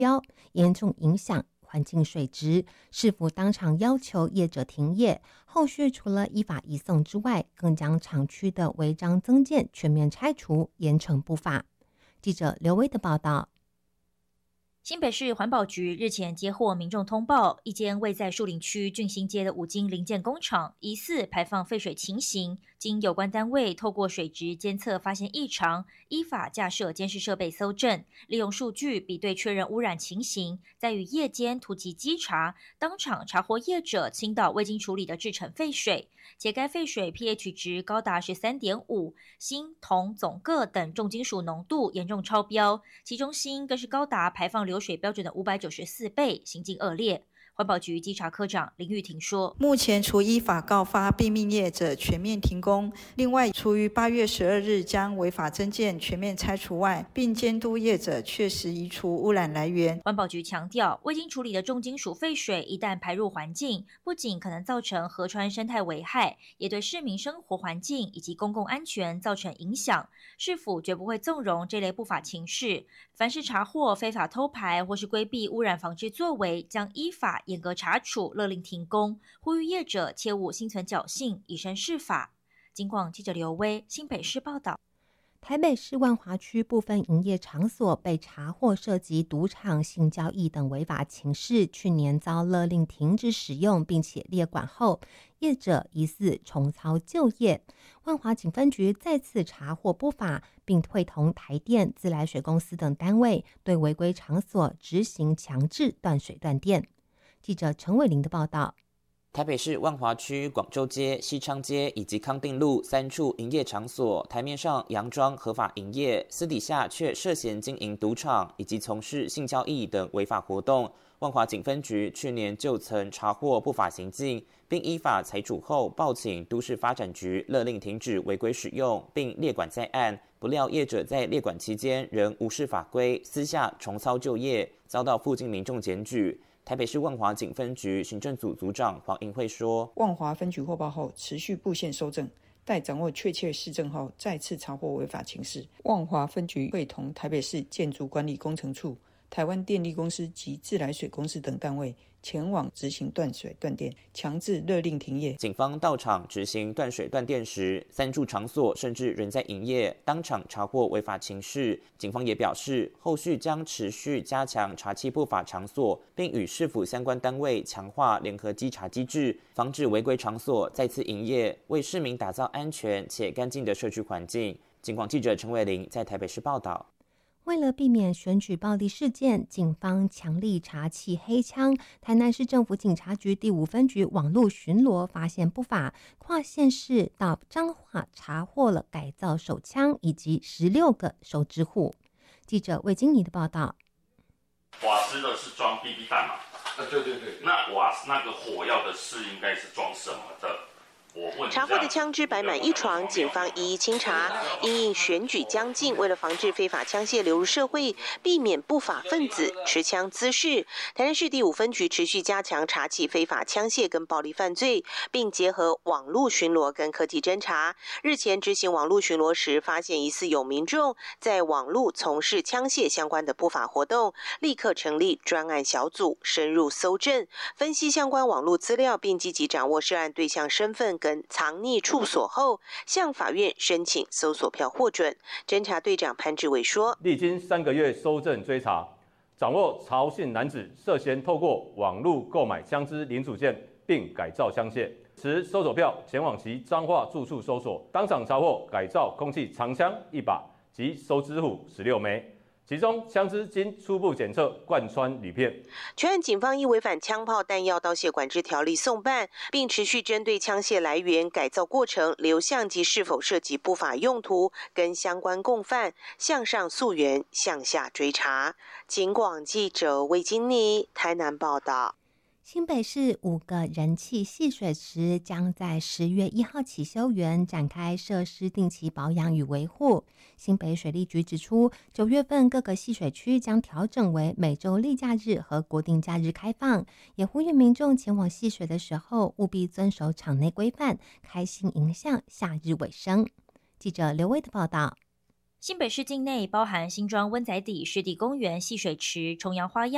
标，严重影响环境水质，市府当场要求业者停业。后续除了依法移送之外，更将厂区的违章增建全面拆除，严惩不法。记者刘威的报道。 新北市环保局日前接获民众通报，一间位在树林区俊兴街的五金零件工厂疑似排放废水情形，经有关单位透过水质监测发现异常，依法架设监视设备搜证，利用数据比对确认污染情形，在于夜间突击稽查，当场查获业者倾倒未经处理的制成废水，且该废水 pH 值高达13.5，锌、铜、总铬等重金属浓度严重超标，其中锌更是高达排放流水标准的594倍，行径恶劣。环保局稽查科长林玉婷说， 目前除依法告发并命业者全面停工，另外除于8月12日将违法增建全面拆除外，并监督业者确实移除污染来源。 环保局强调，未经处理的重金属废水一旦排入环境，不仅可能造成河川生态危害，也对市民生活环境以及公共安全造成影响。市府绝不会纵容这类不法情事，凡是查获非法偷排或是规避污染防治作为，将依法严格查处，勒令停工，呼吁业者切勿心存侥幸，以身试法。警广记者刘威新北市报道。 台北市万华区部分营业场所被查获涉及赌场、性交易等违法情事，去年遭勒令停止使用，并且列管后，业者疑似重操旧业。万华警分局再次查获不法，并会同台电、自来水公司等单位对违规场所执行强制断水断电。记者陈伟玲的报道。 台北市万华区广州街、西昌街以及康定路3处营业场所，台面上佯装合法营业，私底下却涉嫌经营赌场以及从事性交易等违法活动。万华警分局去年就曾查获不法行径，并依法裁处后报请都市发展局勒令停止违规使用，并列管在案。不料业者在列管期间仍无视法规，私下重操旧业，遭到附近民众检举。台北市万华警分局行政组组长黄银慧说， 万华分局获报后持续布线搜证，待掌握确切事证后再次查获违法情事。万华分局会同台北市建筑管理工程处、台湾电力公司及自来水公司等单位前往执行断水断电，强制勒令停业。 警方到场执行断水断电时，3处场所甚至仍在营业，当场查获违法情事。警方也表示，后续将持续加强查缉不法场所，并与市府相关单位强化联合稽查机制，防止违规场所再次营业，为市民打造安全且干净的社区环境。警广记者陈伟玲在台北市报道。 为了避免选举暴力事件，警方强力查缉黑枪。台南市政府警察局第5分局网路巡逻发现不法，跨县市到彰化查获了改造手枪以及16个手指虎。记者魏金妮的报道。 瓦斯的是装 BB 弹嘛？ 对。 那瓦斯那个火药的是应该是装什么的？ 查获的枪支摆满一床，警方一一清查。因应选举将近，为了防治非法枪械流入社会，避免不法分子持枪滋事，台南市第5分局持续加强查缉非法枪械跟暴力犯罪，并结合网路巡逻跟科技侦查。日前执行网路巡逻时，发现疑似有民众在网路从事枪械相关的不法活动，立刻成立专案小组，深入搜证，分析相关网路资料，并积极掌握涉案对象身份跟藏匿处所后，向法院申请搜索票获准。侦查队长潘志伟说， 历经3个月搜证追查，掌握曹姓男子涉嫌透过网络购买枪支零组件并改造枪械，持搜索票前往其彰化住处搜索，当场查获改造空气长枪1把及手指虎16枚。其中枪支经初步检测贯穿铝片。 全案警方依违反枪炮弹药刀械管制条例送办，并持续针对枪械来源、改造过程、流向及是否涉及不法用途跟相关共犯向上溯源、向下追查。警广记者魏金妮台南报道。 新北市5个人气戏水池将在10月1号起休园，展开设施定期保养与维护。新北水利局指出，9月份各个戏水区将调整为每周例假日和国定假日开放，也呼吁民众前往戏水的时候务必遵守场内规范，开心迎向夏日尾声。记者刘威的报道。 新北市境内包含新庄温仔底湿地公园戏水池、重阳花漾